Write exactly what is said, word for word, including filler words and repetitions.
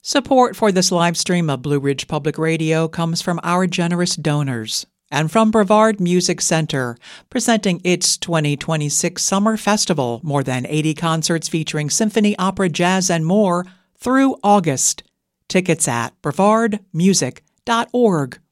Support for this live stream of Blue Ridge Public Radio comes from our generous donors and from Brevard Music Center, presenting its twenty twenty-six Summer Festival, more than eighty concerts featuring symphony, opera, jazz, and more through August. Tickets at brevard music dot org.